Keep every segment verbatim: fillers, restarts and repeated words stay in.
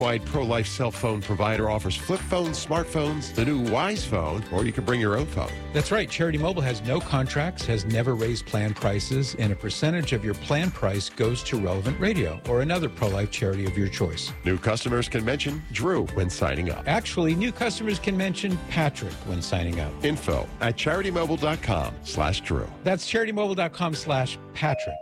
Wide pro-life cell phone provider offers flip phones, smartphones, the new Wise phone, or you can bring your own phone. That's right. Charity Mobile has no contracts, has never raised plan prices, and a percentage of your plan price goes to Relevant Radio or another pro-life charity of your choice. New customers can mention Drew when signing up. Actually, new customers can mention Patrick when signing up. Info at CharityMobile.com slash Drew. That's CharityMobile.com slash Patrick.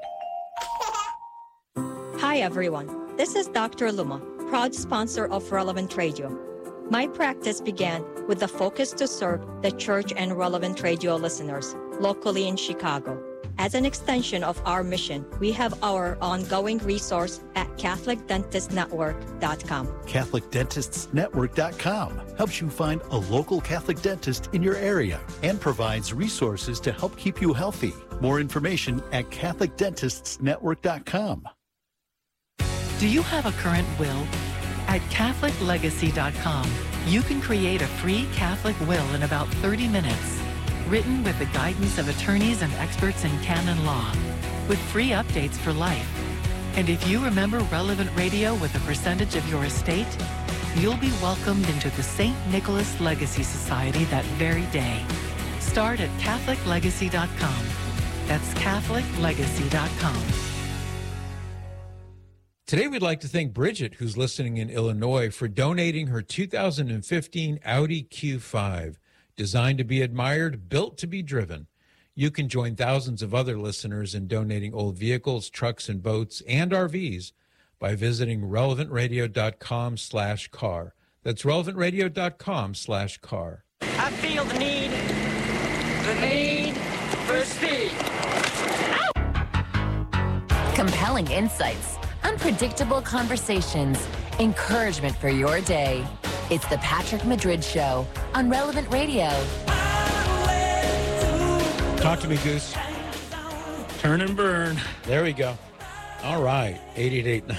Hi, everyone. This is Doctor Luma, proud sponsor of Relevant Radio. My practice began with the focus to serve the church and Relevant Radio listeners locally in Chicago. As an extension of our mission, we have our ongoing resource at Catholic Dentist Network dot com. Catholic Dentists Network dot com helps you find a local Catholic dentist in your area and provides resources to help keep you healthy. More information at Catholic Dentists Network dot com. Do you have a current will? At Catholic Legacy dot com, you can create a free Catholic will in about thirty minutes, written with the guidance of attorneys and experts in canon law, with free updates for life. And if you remember Relevant Radio with a percentage of your estate, you'll be welcomed into the Saint Nicholas Legacy Society that very day. Start at Catholic Legacy dot com. That's Catholic Legacy dot com. Today, we'd like to thank Bridget, who's listening in Illinois, for donating her two thousand fifteen Audi Q five. Designed to be admired, built to be driven. You can join thousands of other listeners in donating old vehicles, trucks, and boats, and R Vs by visiting relevant radio dot com slash car. That's relevant radio dot com slash car. I feel the need, the need for speed. Compelling insights, unpredictable conversations, encouragement for your day. It's the Patrick Madrid Show on Relevant Radio. Talk to me, Goose. Turn and burn. There we go. All right. eight eight eight.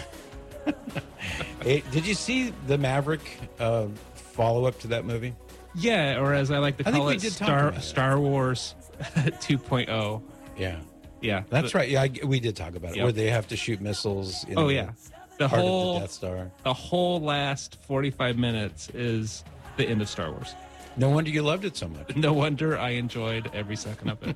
Eight, did you see the Maverick uh, follow-up to that movie? Yeah, or as I like to I call think we it, did talk Star, about it. Star Wars two point oh. Yeah. Yeah. That's the, right. Yeah, I, we did talk about it, Yep. where they have to shoot missiles in Oh, the yeah. The heart whole, of the Death Star. the whole last forty-five minutes is the end of Star Wars. No wonder you loved it so much. No wonder I enjoyed every second of it.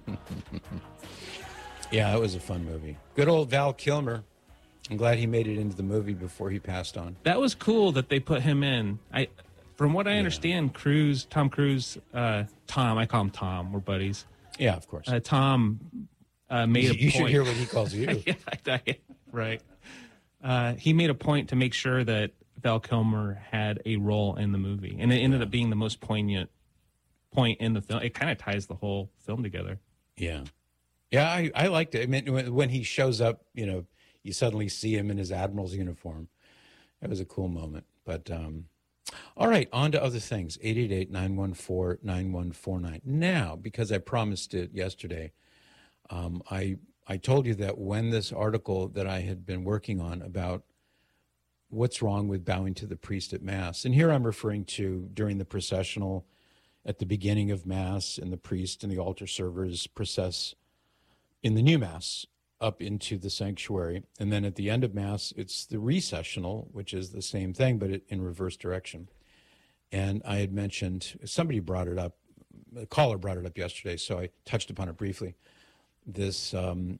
Yeah, it was a fun movie. Good old Val Kilmer. I'm glad he made it into the movie before he passed on. That was cool that they put him in. I, from what I understand, yeah. Cruise, Tom Cruise, uh, Tom, I call him Tom. We're buddies. Yeah, of course. Uh, Tom uh, made you, a you point. should hear what he calls you. yeah, I, I, right. Uh, he made a point to make sure that Val Kilmer had a role in the movie, and it ended up being the most poignant point in the film. It kind of ties the whole film together. Yeah. Yeah, I, I liked it. I mean, when, when he shows up, you know, you suddenly see him in his admiral's uniform. It was a cool moment. But, um, all right, on to other things. eight eight eight, nine one four, nine one four nine. Now, because I promised it yesterday, um, I I told you that when this article that I had been working on about what's wrong with bowing to the priest at Mass, and here I'm referring to during the processional at the beginning of Mass, and the priest and the altar servers process in the new Mass up into the sanctuary. And then at the end of Mass, it's the recessional, which is the same thing, but in reverse direction. And I had mentioned, somebody brought it up, a caller brought it up yesterday, so I touched upon it briefly. This, um,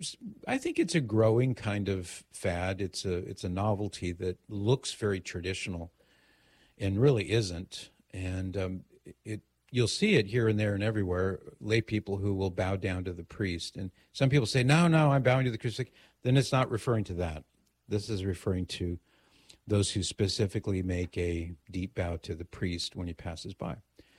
I think it's a growing kind of fad. It's a, it's a novelty that looks very traditional and really isn't. And um, it, you'll see it here and there and everywhere, lay people who will bow down to the priest. And some people say, no, no, I'm bowing to the priest. Then it's not referring to that. This is referring to those who specifically make a deep bow to the priest when he passes by.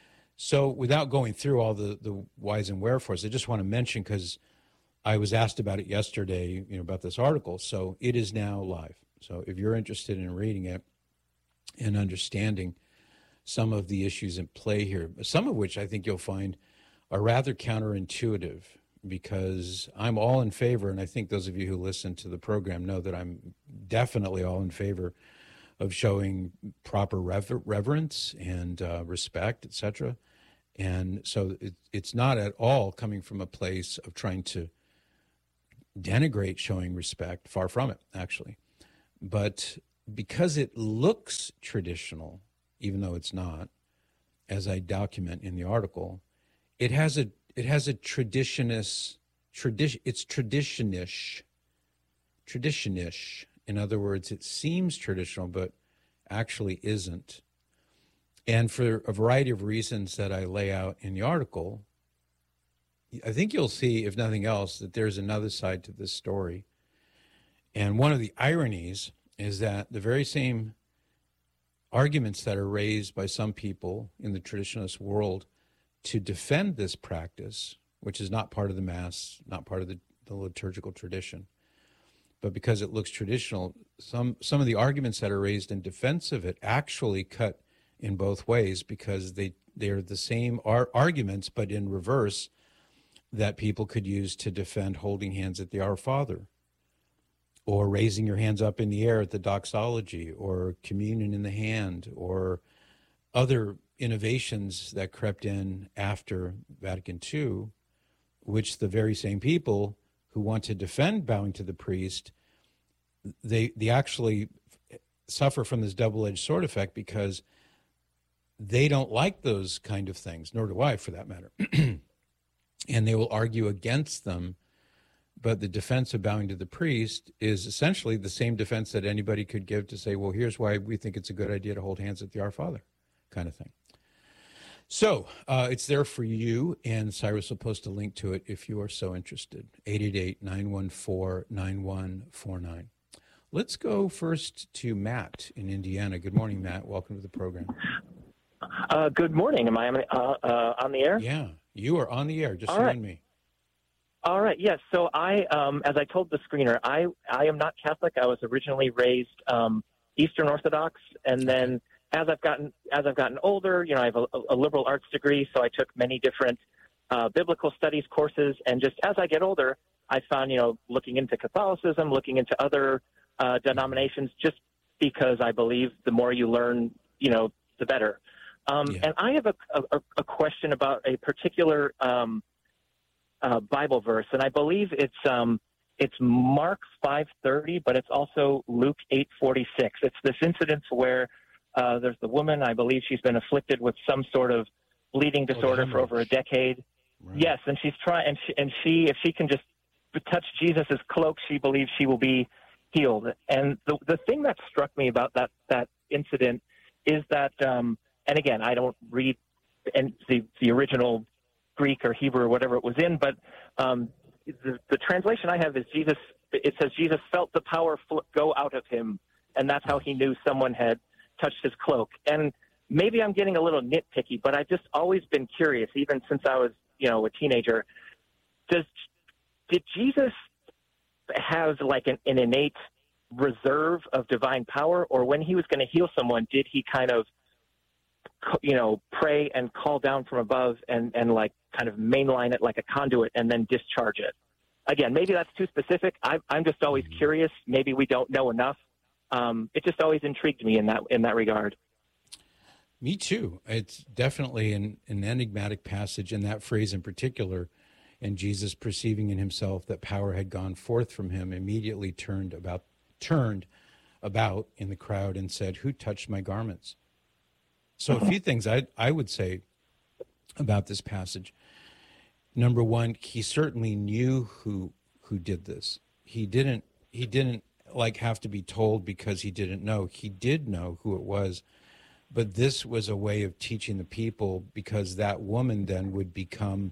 So without going through all the, the whys and wherefores, I just want to mention, because I was asked about it yesterday, you know, about this article. So it is now live. So if you're interested in reading it and understanding some of the issues in play here, some of which I think you'll find are rather counterintuitive, because I'm all in favor, and I think those of you who listen to the program know that I'm definitely all in favor of showing proper rever- reverence and uh, respect, et cetera. And so it, it's not at all coming from a place of trying to denigrate showing respect. Far from it, actually. But because it looks traditional, even though it's not, as I document in the article, it has a it has a traditionist tradition. It's traditionish, traditionish. In other words, it seems traditional, but actually isn't. And for a variety of reasons that I lay out in the article, I think you'll see, if nothing else, that there's another side to this story. And one of the ironies is that the very same arguments that are raised by some people in the traditionalist world to defend this practice, which is not part of the Mass, not part of the, the liturgical tradition, but because it looks traditional, some some of the arguments that are raised in defense of it actually cut in both ways, because they, they're the same ar- arguments, but in reverse, that people could use to defend holding hands at the Our Father, or raising your hands up in the air at the doxology, or communion in the hand, or other innovations that crept in after Vatican Two, which the very same people who want to defend bowing to the priest, they they actually suffer from this double-edged sword effect, because they don't like those kind of things, nor do I, for that matter. And they will argue against them. But the defense of bowing to the priest is essentially the same defense that anybody could give to say, well, here's why we think it's a good idea to hold hands at the Our Father kind of thing. So uh, it's there for you, and Cyrus will post a link to it if you are so interested. eight eight eight, nine one four, nine one four nine. Let's go first to Matt in Indiana. Good morning, Matt. Welcome to the program. Uh, good morning. Am I on, uh, uh, on the air? Yeah, you are on the air, just All you right. and me. All right. Yes. So I, um, as I told the screener, I, I am not Catholic. I was originally raised um, Eastern Orthodox, and then as I've gotten as I've gotten older, you know, I have a, a liberal arts degree, so I took many different uh, biblical studies courses. And just as I get older, I found, you know, looking into Catholicism, looking into other uh, denominations, just because I believe the more you learn, you know, the better. Um, Yeah. And I have a, a, a question about a particular um, uh, Bible verse, and I believe it's um, it's Mark five thirty, but it's also Luke eight forty-six. It's this incident where uh, there's the woman. I believe she's been afflicted with some sort of bleeding disorder for over a decade. Right. Yes, and she's trying, and she, and she, if she can just touch Jesus's cloak, she believes she will be healed. And the the thing that struck me about that that incident is that. Um, And again, I don't read and the, the original Greek or Hebrew or whatever it was in, but um, the, the translation I have is Jesus. It says Jesus felt the power fl- go out of him, and that's how he knew someone had touched his cloak. And maybe I'm getting a little nitpicky, but I've just always been curious, even since I was, you know, a teenager. Does did Jesus have like an, an innate reserve of divine power, or when he was going to heal someone, did he kind of you know, pray and call down from above and, and like kind of mainline it like a conduit and then discharge it? Again, maybe that's too specific. I, I'm just always curious. Maybe we don't know enough. Um, it just always intrigued me in that in that regard. Me too. It's definitely an, an enigmatic passage, and that phrase in particular, and Jesus perceiving in himself that power had gone forth from him, immediately turned about, turned about in the crowd and said, "Who touched my garments?" So a few things I I would say about this passage. Number one, he certainly knew who who did this. He didn't he didn't like have to be told because he didn't know. He did know who it was. But this was a way of teaching the people, because that woman then would become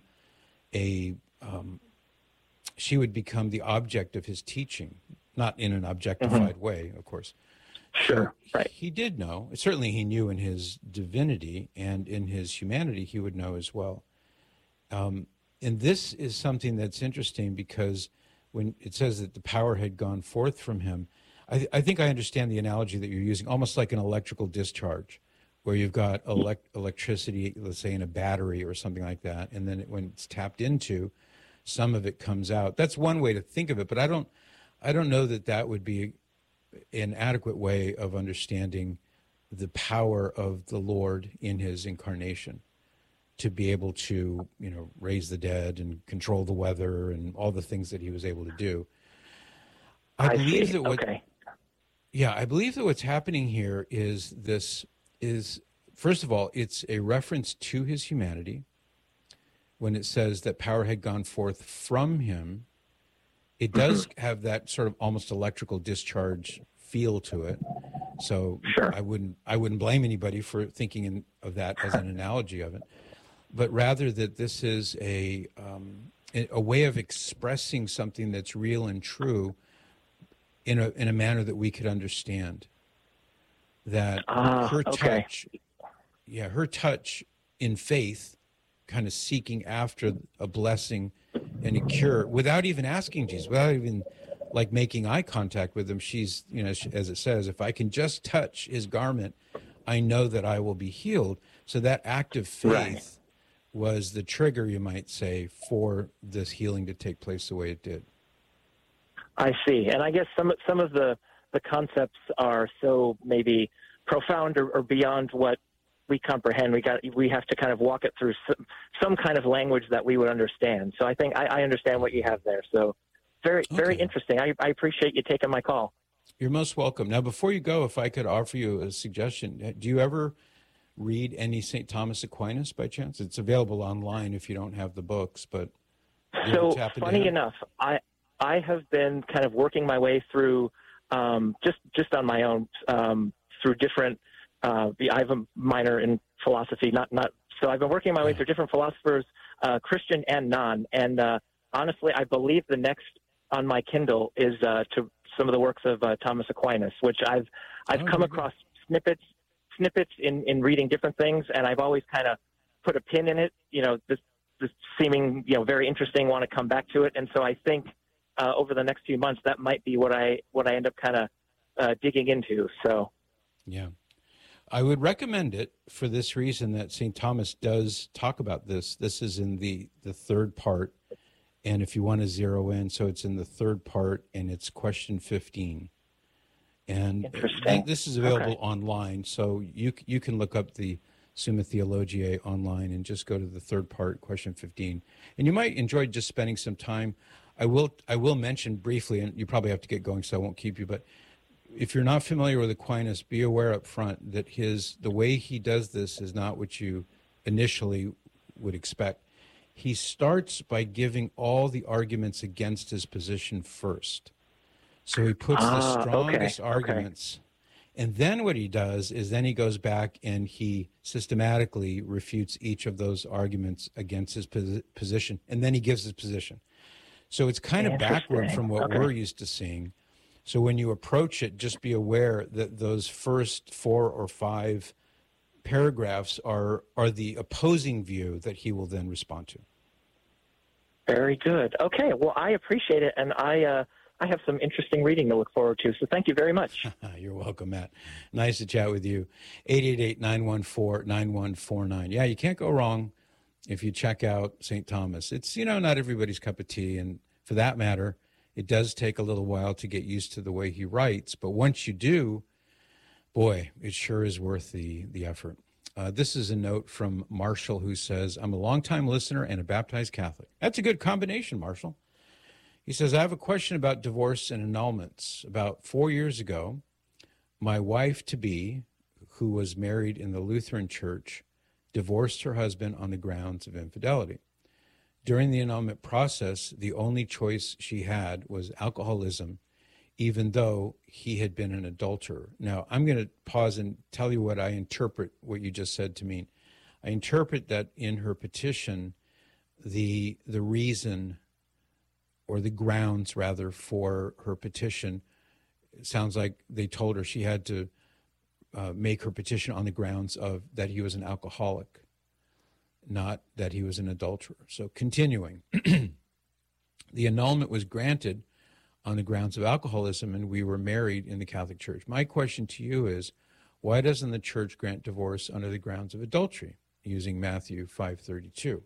a um, she would become the object of his teaching, not in an objectified mm-hmm. way, of course. Sure, so right. He did know. Certainly he knew in his divinity, and in his humanity he would know as well. Um, and this is something that's interesting, because when it says that the power had gone forth from him, I, I think I understand the analogy that you're using, almost like an electrical discharge, where you've got elect, electricity, let's say in a battery or something like that, and then it, when it's tapped into, some of it comes out. That's one way to think of it, but I don't, I don't know that that would be an adequate way of understanding the power of the Lord in his incarnation, to be able to, you know, raise the dead and control the weather and all the things that he was able to do. I, I believe see. that what, okay. Yeah, I believe that what's happening here is this is, first of all, it's a reference to his humanity. When it says that power had gone forth from him, it does mm-hmm. have that sort of almost electrical discharge feel to it. So sure. I wouldn't I wouldn't blame anybody for thinking in, of that as an analogy of it, but rather that this is a um, a way of expressing something that's real and true in a in a manner that we could understand. That uh, her okay. touch, yeah, her touch in faith, kind of seeking after a blessing and a cure without even asking Jesus, without even like making eye contact with him. She's, you know, as it says, if I can just touch his garment, I know that I will be healed. So that act of faith right. was the trigger, you might say, for this healing to take place the way it did. I see. And I guess some, some of the, the concepts are so maybe profound or, or beyond what we comprehend. We got, we have to kind of walk it through some, some kind of language that we would understand. So I think I, I understand what you have there. So very, okay. very interesting. I, I appreciate you taking my call. You're most welcome. Now, before you go, if I could offer you a suggestion, do you ever read any Saint Thomas Aquinas by chance? It's available online if you don't have the books, but so funny enough, I, I have been kind of working my way through um, just, just on my own um, through different, Uh, I have a minor in philosophy, not not. So I've been working my way through different philosophers, uh, Christian and non. And uh, honestly, I believe the next on my Kindle is uh, to some of the works of uh, Thomas Aquinas, which I've I've oh, come across snippets snippets in, in reading different things, and I've always kind of put a pin in it. You know, this this seeming you know very interesting, want to come back to it, and so I think uh, over the next few months that might be what I what I end up kind of uh, digging into. So yeah. I would recommend it for this reason that Saint Thomas does talk about this. This is in the, the third part, and if you want to zero in, so it's in the third part, and it's question fifteen. And th- this is available okay. online, so you you can look up the Summa Theologiae online and just go to the third part, question fifteen. And you might enjoy just spending some time. I will I will mention briefly, and you probably have to get going, so I won't keep you, but if you're not familiar with Aquinas, be aware up front that his the way he does this is not what you initially would expect. He starts by giving all the arguments against his position first. So he puts ah, the strongest okay, arguments. Okay. And then what he does is then he goes back and he systematically refutes each of those arguments against his posi- position. And then he gives his position. So it's kind of backward from what okay. we're used to seeing. So when you approach it, just be aware that those first four or five paragraphs are are the opposing view that he will then respond to. Very good. Okay, well, I appreciate it, and I uh, I have some interesting reading to look forward to, so thank you very much. You're welcome, Matt. Nice to chat with you. eight eight eight, nine one four, nine one four nine. Yeah, you can't go wrong if you check out Saint Thomas. It's, you know, not everybody's cup of tea, and for that matter, it does take a little while to get used to the way he writes, but once you do, boy, it sure is worth the, the effort. Uh, this is a note from Marshall who says, I'm a longtime listener and a baptized Catholic. That's a good combination, Marshall. He says, I have a question about divorce and annulments. About four years ago, my wife-to-be, who was married in the Lutheran Church, divorced her husband on the grounds of infidelity. During the annulment process, the only choice she had was alcoholism, even though he had been an adulterer. Now, I'm going to pause and tell you what I interpret what you just said to mean. I interpret that in her petition, the the reason, or the grounds, rather, for her petition, it sounds like they told her she had to uh, make her petition on the grounds of that he was an alcoholic, not that he was an adulterer. So continuing, the annulment was granted on the grounds of alcoholism, and we were married in the Catholic Church. My question to you is, why doesn't the Church grant divorce under the grounds of adultery, using Matthew five thirty-two?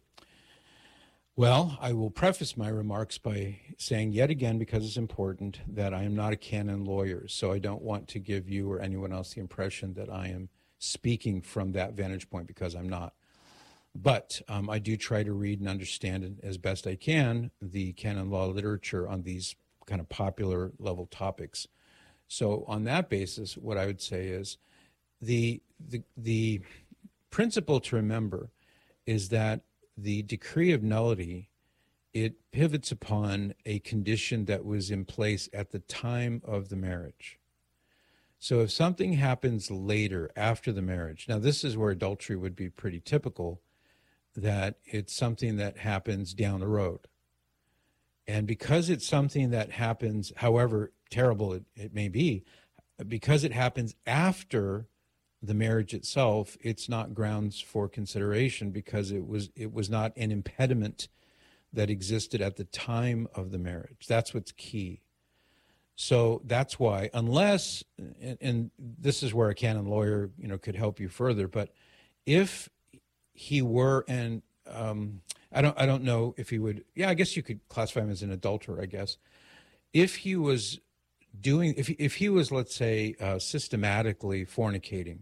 Well, I will preface my remarks by saying yet again, because it's important, that I am not a canon lawyer, so I don't want to give you or anyone else the impression that I am speaking from that vantage point, because I'm not. But um, I do try to read and understand as best I can the canon law literature on these kind of popular level topics. So on that basis, what I would say is the the the principle to remember is that the decree of nullity, it pivots upon a condition that was in place at the time of the marriage. So if something happens later, after the marriage, now this is where adultery would be pretty typical, that it's something that happens down the road. And because it's something that happens, however terrible it, it may be, because it happens after the marriage itself, it's not grounds for consideration because it was it was not an impediment that existed at the time of the marriage. That's what's key. So that's why, unless, and, and this is where a canon lawyer, you know, could help you further, but if he were, and um, I don't I don't know if he would, yeah, I guess you could classify him as an adulterer, I guess. If he was doing, if, if he was, let's say, uh, systematically fornicating,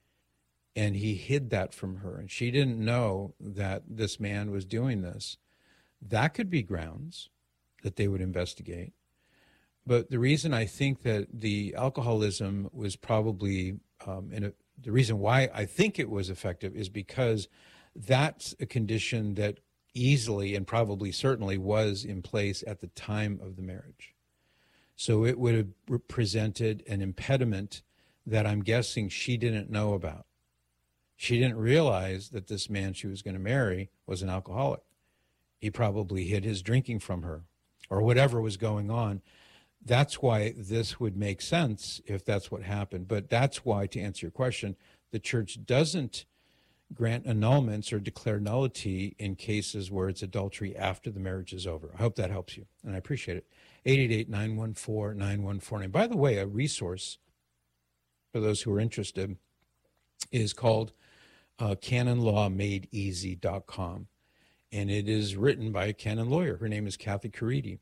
and he hid that from her, and she didn't know that this man was doing this, that could be grounds that they would investigate. But the reason I think that the alcoholism was probably, um, in a, the reason why I think it was effective is because that's a condition that easily and probably certainly was in place at the time of the marriage. So it would have represented an impediment that I'm guessing she didn't know about. She didn't realize that this man she was going to marry was an alcoholic. He probably hid his drinking from her or whatever was going on. That's why this would make sense if that's what happened. But that's why, to answer your question, the church doesn't grant annulments or declare nullity in cases where it's adultery after the marriage is over. I hope that helps you, and I appreciate it. eight eight eight, nine one four, nine one four nine. By the way, a resource for those who are interested is called uh, canon law made easy dot com, and it is written by a canon lawyer. Her name is Kathy Caridi.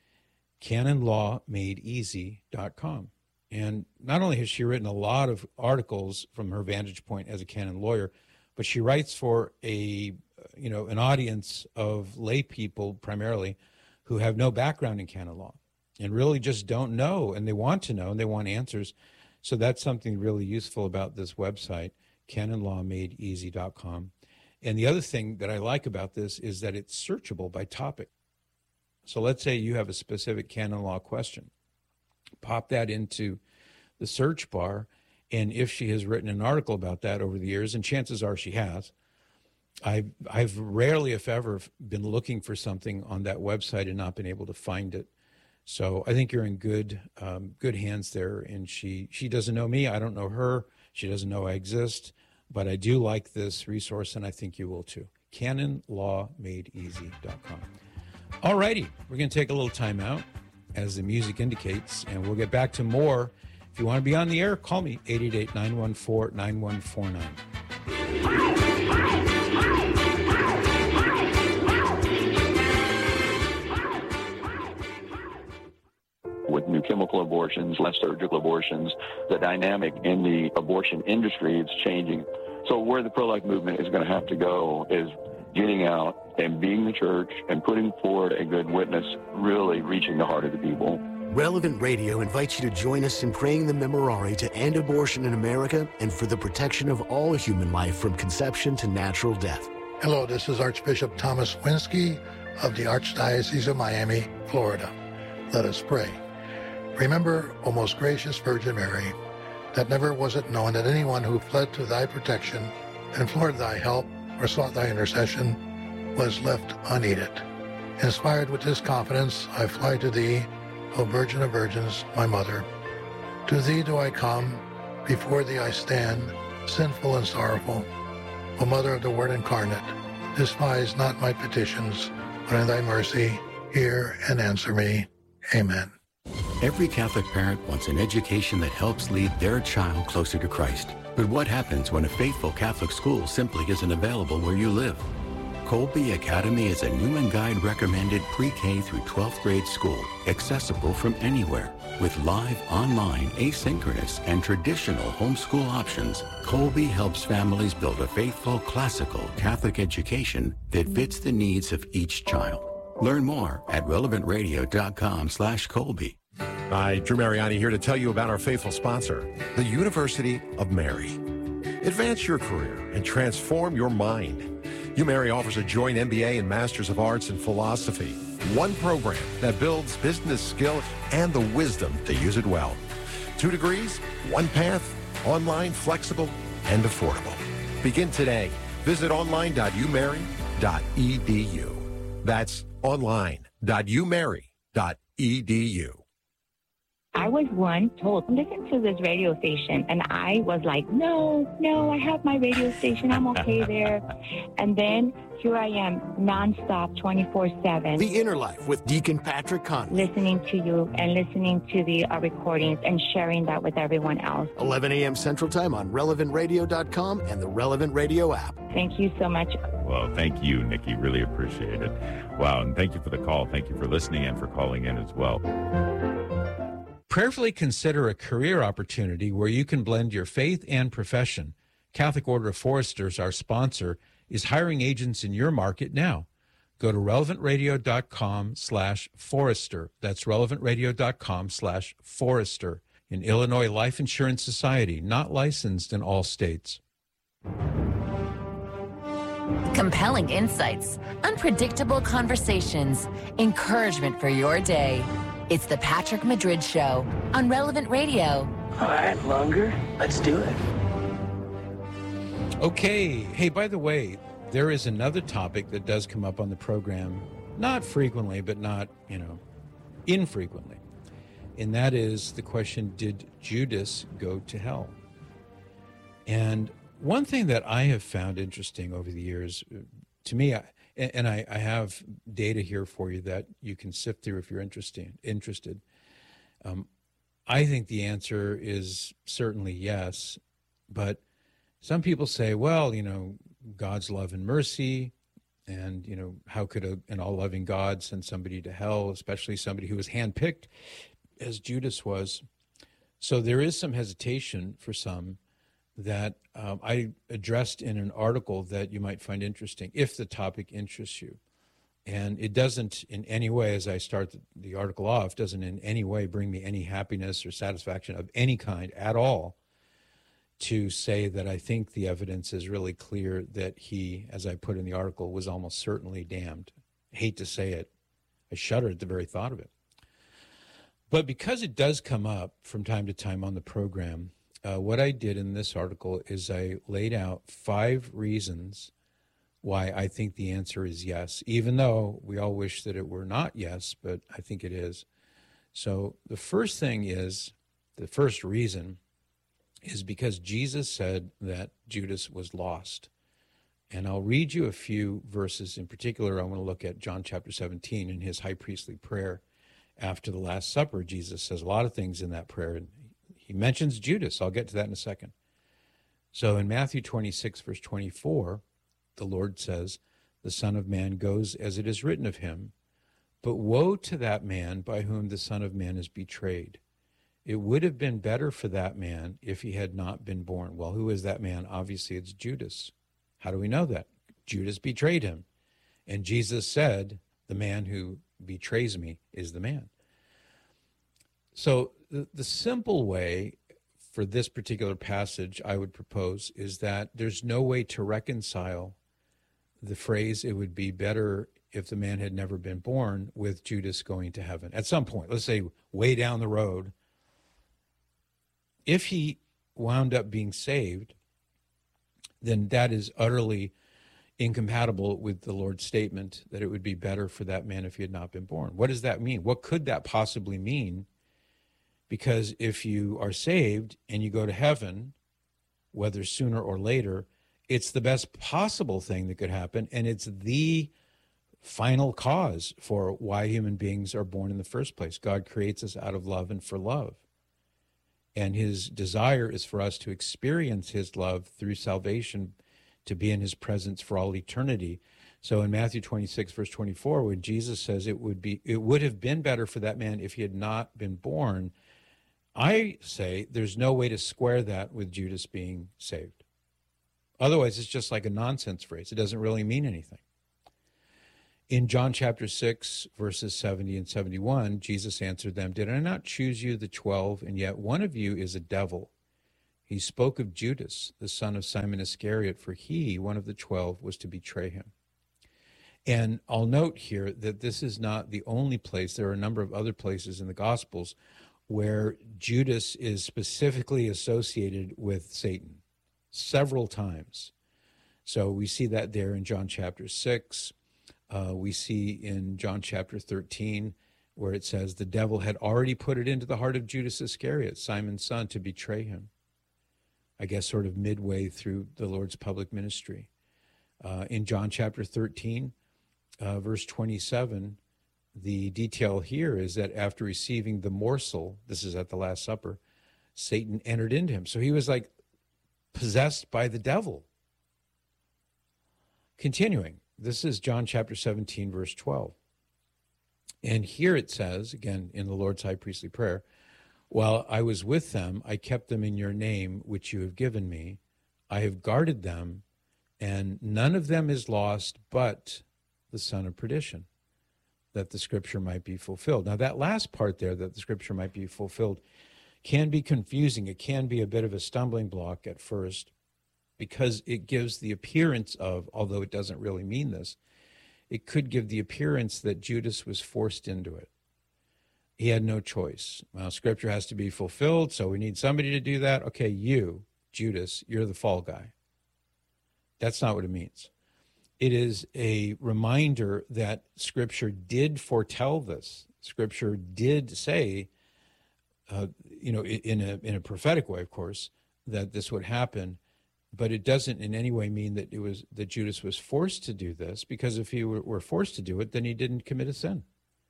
canon law made easy dot com. And not only has she written a lot of articles from her vantage point as a canon lawyer, but she writes for a, you know, an audience of lay people primarily who have no background in canon law and really just don't know, and they want to know, and they want answers. So that's something really useful about this website, canon law made easy dot com. And the other thing that I like about this is that it's searchable by topic. So let's say you have a specific canon law question. Pop that into the search bar, and if she has written an article about that over the years, and chances are she has, I've, I've rarely, if ever, been looking for something on that website and not been able to find it. So I think you're in good um, good hands there, and she, she doesn't know me. I don't know her. She doesn't know I exist, but I do like this resource, and I think you will too. canon law made easy dot com. All righty, we're going to take a little time out, as the music indicates, and we'll get back to more. If you want to be on the air, call me, eight eight eight, nine one four, nine one four nine. With new chemical abortions, less surgical abortions, the dynamic in the abortion industry is changing. So where the pro-life movement is going to have to go is getting out and being the church and putting forward a good witness, really reaching the heart of the people. Relevant Radio invites you to join us in praying the Memorare to end abortion in America and for the protection of all human life from conception to natural death. Hello, this is Archbishop Thomas Winsky of the Archdiocese of Miami, Florida. Let us pray. Remember, O most gracious Virgin Mary, that never was it known that anyone who fled to thy protection, implored thy help, or sought thy intercession was left unaided. Inspired with this confidence, I fly to thee, O Virgin of Virgins, my Mother. To thee do I come, before thee I stand, sinful and sorrowful. O Mother of the Word incarnate, despise not my petitions, but in thy mercy hear and answer me. Amen. Every Catholic parent wants an education that helps lead their child closer to Christ. But what happens when a faithful Catholic school simply isn't available where you live? Colby Academy is a Newman Guide recommended pre-K through twelfth grade school, accessible from anywhere. With live, online, asynchronous, and traditional homeschool options, Colby helps families build a faithful, classical Catholic education that fits the needs of each child. Learn more at relevant radio dot com slash Colby. Hi, Drew Mariani here to tell you about our faithful sponsor, the University of Mary. Advance your career and transform your mind. UMary offers a joint M B A and Masters of Arts in Philosophy. One program that builds business skill and the wisdom to use it well. Two degrees, one path, online, flexible, and affordable. Begin today. Visit online dot u mary dot e d u. That's online dot u mary dot e d u. I was one told, listen to this radio station. And I was like, no, no, I have my radio station. I'm okay there. And then here I am, nonstop, twenty-four seven. The Inner Life with Deacon Patrick Conley. Listening to you and listening to the uh, recordings and sharing that with everyone else. eleven a.m. Central Time on relevant radio dot com and the Relevant Radio app. Thank you so much. Well, thank you, Nikki. Really appreciate it. Wow, and thank you for the call. Thank you for listening and for calling in as well. Prayerfully consider a career opportunity where you can blend your faith and profession. Catholic Order of Foresters, our sponsor, is hiring agents in your market now. Go to relevant radio dot com slash forester. That's relevant radio dot com slash forester. An Illinois Life Insurance Society, not licensed in all states. Compelling insights, unpredictable conversations, encouragement for your day. It's the Patrick Madrid Show on Relevant Radio. All right, longer. Let's do it. Okay. Hey, by the way, there is another topic that does come up on the program, not frequently, but not, you know, infrequently. And that is the question, did Judas go to hell? And one thing that I have found interesting over the years, to me, I, and I, I have data here for you that you can sift through if you're interested. Interested. Um, I think the answer is certainly yes, but some people say, well, you know, God's love and mercy, and, you know, how could a, an all-loving God send somebody to hell, especially somebody who was handpicked, as Judas was? So there is some hesitation for some that um, I addressed in an article that you might find interesting, if the topic interests you. And it doesn't in any way, as I start the, the article off, doesn't in any way bring me any happiness or satisfaction of any kind at all to say that I think the evidence is really clear that he, as I put in the article, was almost certainly damned. I hate to say it. I shudder at the very thought of it. But because it does come up from time to time on the program, Uh, what I did in this article is I laid out five reasons why I think the answer is yes, even though we all wish that it were not yes, but I think it is. So the first thing is, the first reason is because Jesus said that Judas was lost. And I'll read you a few verses. In particular, I want to look at John chapter seventeen in his high priestly prayer after the Last Supper. Jesus says a lot of things in that prayer, and he mentions Judas. I'll get to that in a second. So in Matthew twenty-six, verse twenty-four, the Lord says, the Son of Man goes as it is written of him, but woe to that man by whom the Son of Man is betrayed. It would have been better for that man if he had not been born. Well, who is that man? Obviously, it's Judas. How do we know that? Judas betrayed him. And Jesus said, the man who betrays me is the man. So the, the simple way for this particular passage I would propose is that there's no way to reconcile the phrase, it would be better if the man had never been born, with Judas going to heaven. At some point, let's say way down the road, if he wound up being saved, then that is utterly incompatible with the Lord's statement that it would be better for that man if he had not been born. What does that mean? What could that possibly mean? Because if you are saved and you go to heaven, whether sooner or later, it's the best possible thing that could happen, and it's the final cause for why human beings are born in the first place. God creates us out of love and for love. And his desire is for us to experience his love through salvation, to be in his presence for all eternity. So in Matthew twenty-six, verse twenty-four, when Jesus says it would be, it would have been better for that man if he had not been born, I say there's no way to square that with Judas being saved. Otherwise, it's just like a nonsense phrase. It doesn't really mean anything. In John chapter six, verses seventy and seventy-one, Jesus answered them, "Did I not choose you, the twelve, and yet one of you is a devil?" He spoke of Judas, the son of Simon Iscariot, for he, one of the twelve, was to betray him. And I'll note here that this is not the only place. There are a number of other places in the Gospels where Judas is specifically associated with Satan several times. So we see that there in John chapter six. Uh, we see in John chapter thirteen where it says the devil had already put it into the heart of Judas Iscariot, Simon's son, to betray him. I guess sort of midway through the Lord's public ministry. Uh, in John chapter thirteen, uh, verse twenty-seven, the detail here is that after receiving the morsel, this is at the Last Supper, Satan entered into him. So he was like possessed by the devil. Continuing, this is John chapter seventeen, verse twelve. And here it says, again, in the Lord's high priestly prayer, "While I was with them, I kept them in your name, which you have given me. I have guarded them, and none of them is lost but the son of perdition, that the scripture might be fulfilled." Now, that last part there, that the scripture might be fulfilled, can be confusing. It can be a bit of a stumbling block at first because it gives the appearance of, although it doesn't really mean this, it could give the appearance that Judas was forced into it. He had no choice. Well, scripture has to be fulfilled, so we need somebody to do that. Okay, you, Judas, you're the fall guy. That's not what it means. It is a reminder that scripture did foretell this. Scripture did say, uh, you know, in a in a prophetic way, of course, that this would happen, but it doesn't in any way mean that it was that Judas was forced to do this, because if he were, were forced to do it, then he didn't commit a sin.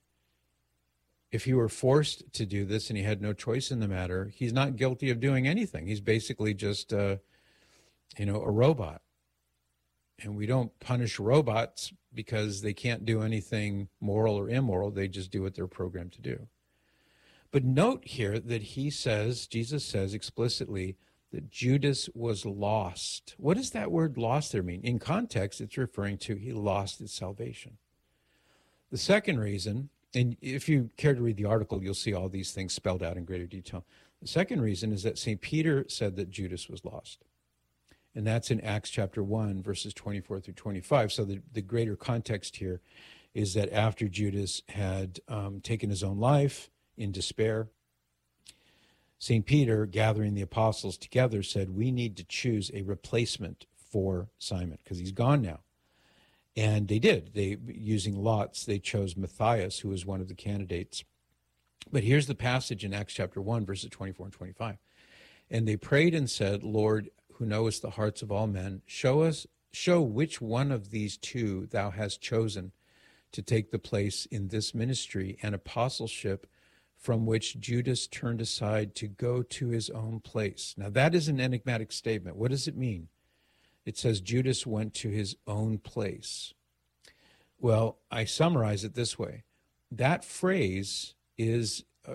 If he were forced to do this and he had no choice in the matter, he's not guilty of doing anything. He's basically just, uh, you know, a robot. And we don't punish robots because they can't do anything moral or immoral. They just do what they're programmed to do. But note here that he says, Jesus says explicitly, that Judas was lost. What does that word lost there mean? In context, it's referring to he lost his salvation. The second reason, and if you care to read the article, you'll see all these things spelled out in greater detail. The second reason is that Saint Peter said that Judas was lost. And that's in Acts chapter one, verses twenty-four through twenty-five. So the, the greater context here is that after Judas had um, taken his own life in despair, Saint Peter, gathering the apostles together, said, we need to choose a replacement for Simon because he's gone now. And they did. They, using lots, they chose Matthias, who was one of the candidates. But here's the passage in Acts chapter one, verses twenty-four and twenty-five. And they prayed and said, Lord, who knowest the hearts of all men, show us, show which one of these two thou hast chosen to take the place in this ministry and apostleship from which Judas turned aside to go to his own place. Now that is an enigmatic statement. What does it mean? It says Judas went to his own place. Well, I summarize it this way. That phrase is uh,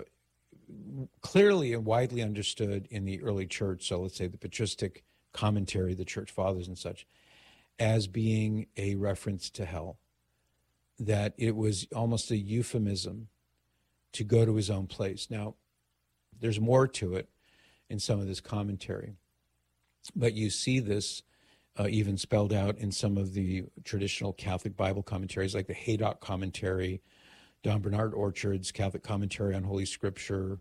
clearly and widely understood in the early church, so let's say the patristic commentary, the church fathers and such, as being a reference to hell, that it was almost a euphemism to go to his own place. Now, there's more to it in some of this commentary, but you see this uh, even spelled out in some of the traditional Catholic Bible commentaries, like the Haydock commentary, Don Bernard Orchard's Catholic commentary on Holy Scripture,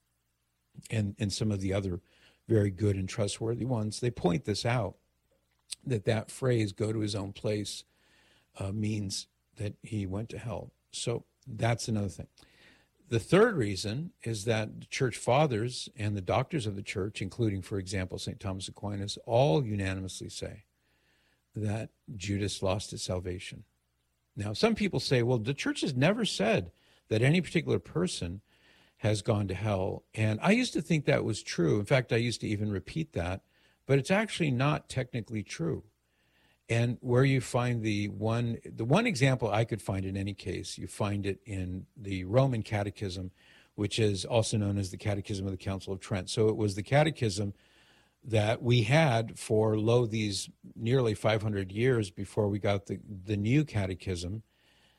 and, and some of the other very good and trustworthy ones. They point this out, that that phrase, go to his own place, uh, means that he went to hell. So that's another thing. The third reason is that the church fathers and the doctors of the church, including, for example, Saint Thomas Aquinas, all unanimously say that Judas lost his salvation. Now, some people say, well, the church has never said that any particular person has gone to hell. And I used to think that was true. In fact, I used to even repeat that, but it's actually not technically true. And where you find the one, the one example I could find in any case, you find it in the Roman Catechism, which is also known as the Catechism of the Council of Trent. So it was the catechism that we had for, lo, these nearly five hundred years before we got the, the new catechism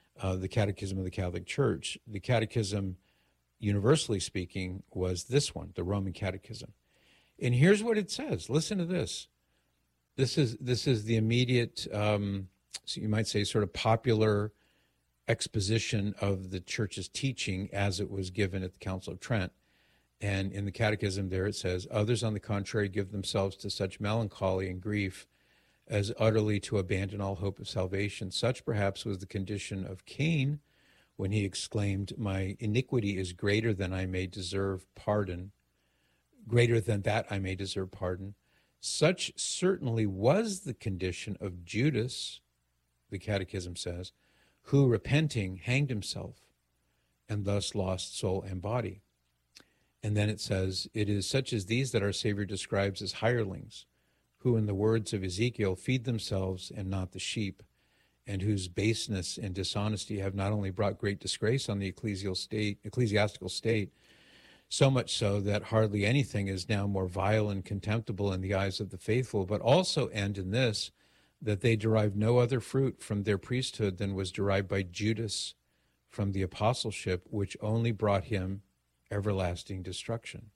uh, the Catechism of the Catholic Church. The Catechism, universally speaking, was this one, the Roman Catechism. And here's what it says. Listen to this. This is this is the immediate, um, so you might say, sort of popular exposition of the Church's teaching as it was given at the Council of Trent. And in the Catechism there it says, others, on the contrary, give themselves to such melancholy and grief as utterly to abandon all hope of salvation. Such perhaps was the condition of Cain when he exclaimed, my iniquity is greater than I may deserve pardon. Greater than that I may deserve pardon. Such certainly was the condition of Judas, the Catechism says, who, repenting, hanged himself and thus lost soul and body. And then it says, it is such as these that our Savior describes as hirelings, who, in the words of Ezekiel, feed themselves and not the sheep, and whose baseness and dishonesty have not only brought great disgrace on the ecclesial state, ecclesiastical state, so much so that hardly anything is now more vile and contemptible in the eyes of the faithful, but also end in this, that they derive no other fruit from their priesthood than was derived by Judas from the apostleship, which only brought him everlasting destruction.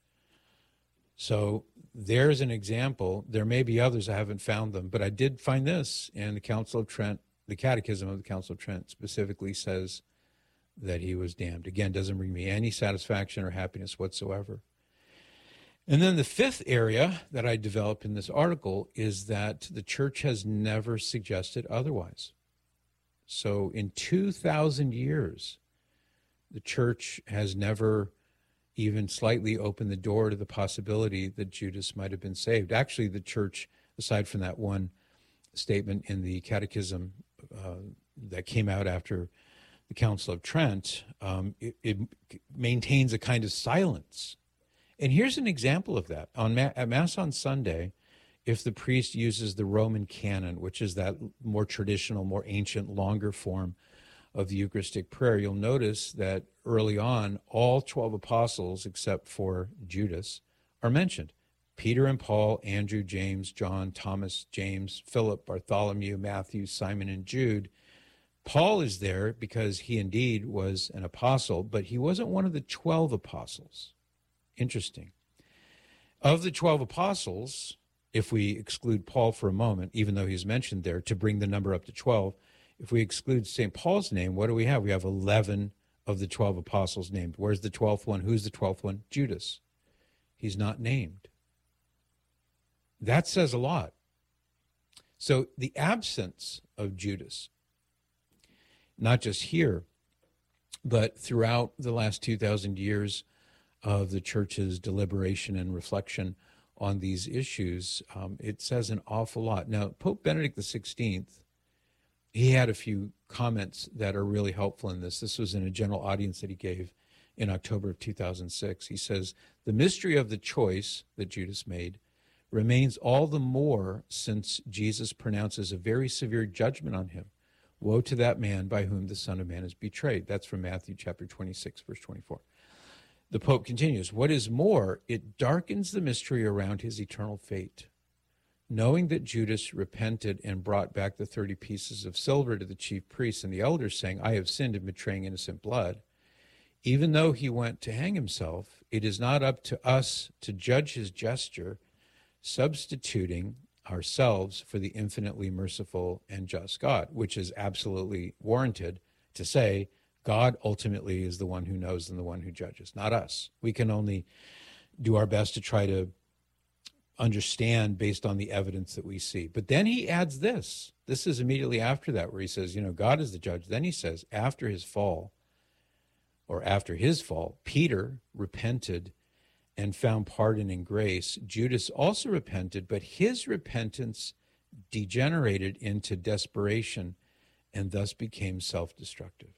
So there's an example. There may be others, I haven't found them, but I did find this in the Council of Trent. The Catechism of the Council of Trent specifically says that he was damned. Again, doesn't bring me any satisfaction or happiness whatsoever. And then the fifth area that I develop in this article is that the Church has never suggested otherwise. So in two thousand years, the Church has never even slightly opened the door to the possibility that Judas might have been saved. Actually, the Church, aside from that one statement in the Catechism uh, that came out after the Council of Trent, um, it, it maintains a kind of silence. And here's an example of that. On Ma- at Mass on Sunday, if the priest uses the Roman canon, which is that more traditional, more ancient, longer form of the Eucharistic prayer, you'll notice that early on, all twelve apostles, except for Judas, are mentioned. Peter and Paul, Andrew, James, John, Thomas, James, Philip, Bartholomew, Matthew, Simon, and Jude. Paul is there because he indeed was an apostle, but he wasn't one of the twelve apostles. Interesting. Of the twelve apostles, if we exclude Paul for a moment, even though he's mentioned there, to bring the number up to twelve, if we exclude Saint Paul's name, what do we have? We have eleven of the twelve apostles named. Where's the twelfth one? Who's the twelfth one? Judas. He's not named. That says a lot. So the absence of Judas, not just here, but throughout the last two thousand years of the Church's deliberation and reflection on these issues, um, it says an awful lot. Now, Pope Benedict the sixteenth, he had a few comments that are really helpful in this. This was in a general audience that he gave in October of two thousand six. He says, the mystery of the choice that Judas made remains all the more since Jesus pronounces a very severe judgment on him. Woe to that man by whom the Son of Man is betrayed. That's from Matthew chapter twenty-six, verse twenty-four. The Pope continues, what is more, it darkens the mystery around his eternal fate. Knowing that Judas repented and brought back the thirty pieces of silver to the chief priests and the elders, saying, I have sinned in betraying innocent blood, even though he went to hang himself, it is not up to us to judge his gesture, substituting ourselves for the infinitely merciful and just God, which is absolutely warranted to say God ultimately is the one who knows and the one who judges, not us. We can only do our best to try to understand based on the evidence that we see. But then he adds this. This is immediately after that where he says, you know, God is the judge. Then he says, after his fall, or after his fall, Peter repented and found pardon and grace. Judas also repented, but his repentance degenerated into desperation and thus became self-destructive.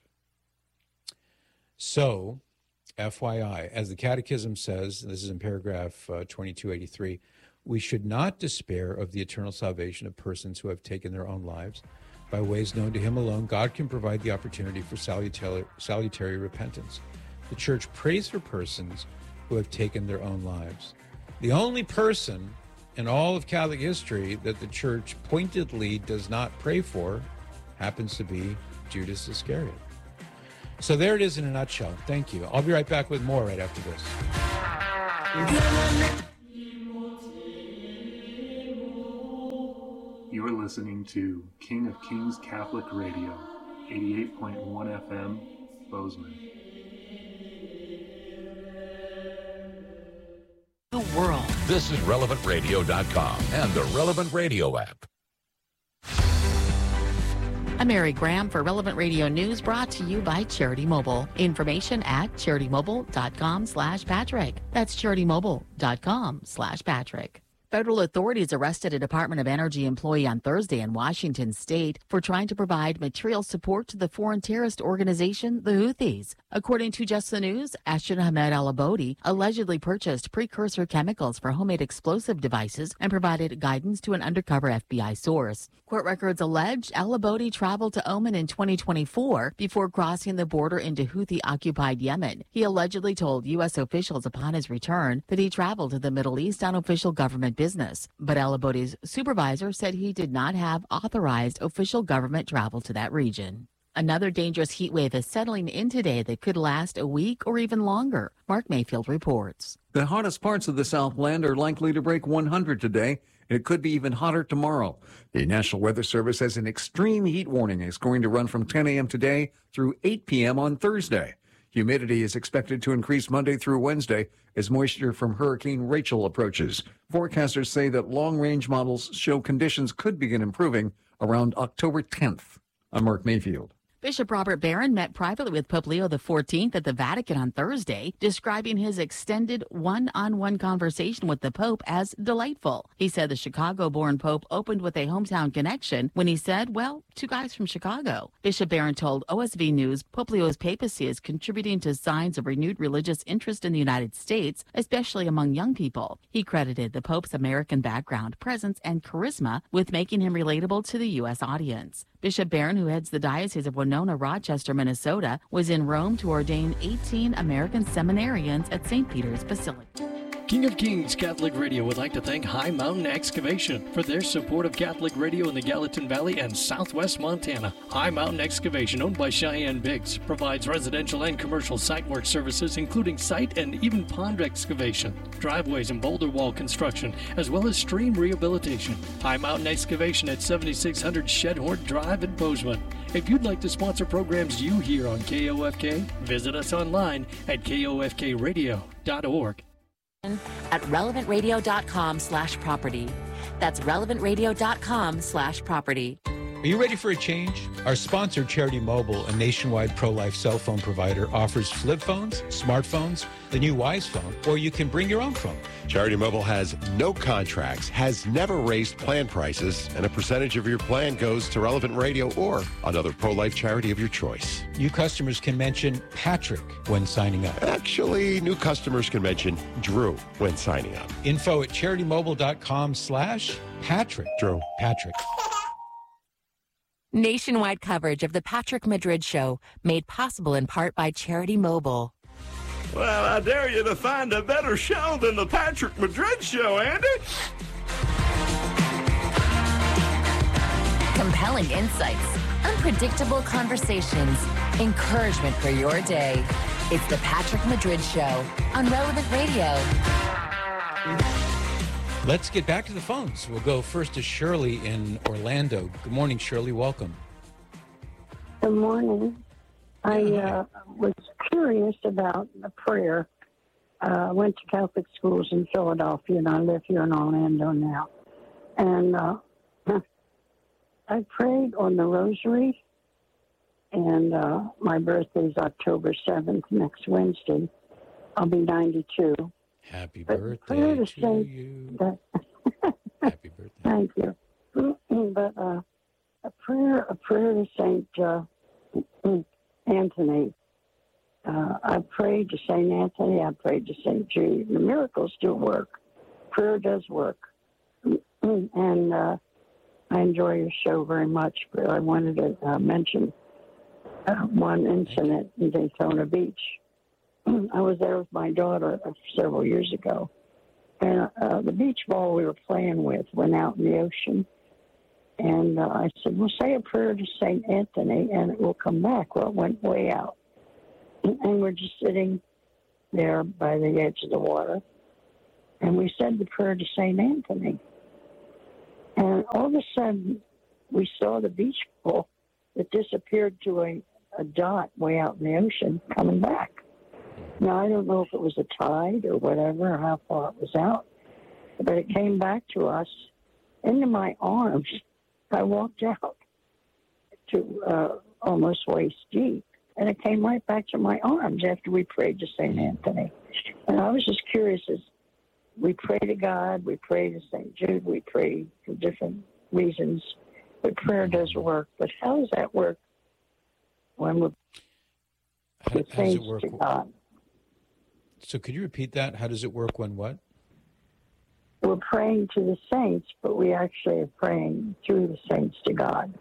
So, F Y I, as the Catechism says, this is in paragraph uh, twenty-two eighty-three, we should not despair of the eternal salvation of persons who have taken their own lives. By ways known to him alone, God can provide the opportunity for salutary, salutary repentance. The Church prays for persons who have taken their own lives. The only person in all of Catholic history that the Church pointedly does not pray for happens to be Judas Iscariot. So there it is in a nutshell. Thank you. I'll be right back with more right after this. You are listening to King of Kings Catholic Radio, eighty-eight point one F M, Bozeman. The world. This is relevant radio dot com and the Relevant Radio app. I'm Mary Graham for Relevant Radio News, brought to you by Charity Mobile. Information at charity mobile dot com slash Patrick. That's charity mobile dot com slash Patrick. Federal authorities arrested a Department of Energy employee on Thursday in Washington state for trying to provide material support to the foreign terrorist organization, the Houthis. According to Just the News, Ashton Ahmed Al-Abodi allegedly purchased precursor chemicals for homemade explosive devices and provided guidance to an undercover F B I source. Court records allege Al-Abodi traveled to Oman in twenty twenty-four before crossing the border into Houthi-occupied Yemen. He allegedly told U S officials upon his return that he traveled to the Middle East on official government business. But Al-Abodi's supervisor said he did not have authorized official government travel to that region. Another dangerous heat wave is settling in today that could last a week or even longer. Mark Mayfield reports. The hottest parts of the Southland are likely to break one hundred today. It could be even hotter tomorrow. The National Weather Service has an extreme heat warning. It's going to run from ten a.m. today through eight p.m. on Thursday. Humidity is expected to increase Monday through Wednesday as moisture from Hurricane Rachel approaches. Forecasters say that long-range models show conditions could begin improving around October tenth. I'm Mark Mayfield. Bishop Robert Barron met privately with Pope Leo the fourteenth at the Vatican on Thursday, describing his extended one-on-one conversation with the Pope as delightful. He said the Chicago-born Pope opened with a hometown connection when he said, well, two guys from Chicago. Bishop Barron told O S V News Pope Leo's papacy is contributing to signs of renewed religious interest in the United States, especially among young people. He credited the Pope's American background, presence, and charisma with making him relatable to the U S audience. Bishop Barron, who heads the Diocese of Winona, Rochester, Minnesota, was in Rome to ordain eighteen American seminarians at Saint Peter's Basilica. King of Kings Catholic Radio would like to thank High Mountain Excavation for their support of Catholic radio in the Gallatin Valley and southwest Montana. High Mountain Excavation, owned by Cheyenne Biggs, provides residential and commercial site work services, including site and even pond excavation, driveways and boulder wall construction, as well as stream rehabilitation. High Mountain Excavation at seventy-six hundred Shedhorn Drive in Bozeman. If you'd like to sponsor programs you hear on K O F K, visit us online at K O F K radio dot org. At relevant radio dot com slash property. That's relevant radio dot com slash property. Are you ready for a change? Our sponsor, Charity Mobile, a nationwide pro-life cell phone provider, offers flip phones, smartphones, the new Wise phone, or you can bring your own phone. Charity Mobile has no contracts, has never raised plan prices, and a percentage of your plan goes to Relevant Radio or another pro-life charity of your choice. New customers can mention Patrick when signing up. Actually, new customers can mention Drew when signing up. Info at charity mobile dot com slash Patrick. Drew. Patrick. Nationwide coverage of the Patrick Madrid Show, made possible in part by Charity Mobile. Well, I dare you to find a better show than the Patrick Madrid Show, Andy. Compelling insights, unpredictable conversations, encouragement for your day. It's the Patrick Madrid Show on Relevant Radio. Let's get back to the phones. We'll go first to Shirley in Orlando. Good morning, Shirley. Welcome. Good morning. I uh, was curious about the prayer. Uh, I went to Catholic schools in Philadelphia, and I live here in Orlando now. And uh, I prayed on the rosary, and uh, my birthday is October seventh, next Wednesday. I'll be ninety-two. Happy But birthday prayer to to Saint, you. that, Happy birthday. Thank you. But uh, a prayer, a prayer to Saint uh, Anthony. Uh, I prayed to Saint Anthony. I prayed to Saint Jude. The miracles do work. Prayer does work. And uh, I enjoy your show very much. But I wanted to uh, mention uh, one incident in Daytona Beach. I was there with my daughter several years ago. And uh, the beach ball we were playing with went out in the ocean. And uh, I said, well, say a prayer to Saint Anthony, and it will come back. Well, it went way out. And we're just sitting there by the edge of the water. And we said the prayer to Saint Anthony. And all of a sudden, we saw the beach ball that disappeared to a, a dot way out in the ocean coming back. Now, I don't know if it was a tide or whatever, or how far it was out, but it came back to us into my arms. I walked out to uh, almost waist deep, and it came right back to my arms after we prayed to Saint Anthony. And I was just curious, as we pray to God, we pray to Saint Jude, we pray for different reasons, but prayer does work. But how does that work when we're How, how does it work? to God? So could you repeat that? How does it work when what? We're praying to the saints, but we actually are praying through the saints to God.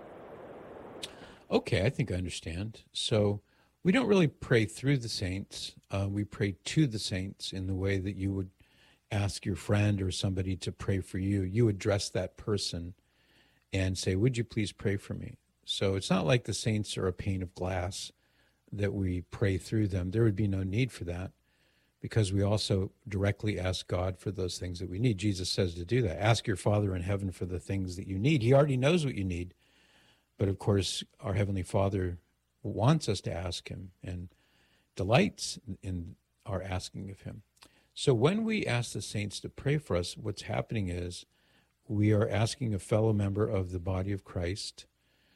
Okay, I think I understand. So we don't really pray through the saints. Uh, we pray to the saints in the way that you would ask your friend or somebody to pray for you. You address that person and say, would you please pray for me? So it's not like the saints are a pane of glass that we pray through them. There would be no need for that, because we also directly ask God for those things that we need. Jesus says to do that. Ask your Father in heaven for the things that you need. He already knows what you need. But of course, our Heavenly Father wants us to ask him and delights in our asking of him. So when we ask the saints to pray for us, what's happening is we are asking a fellow member of the body of Christ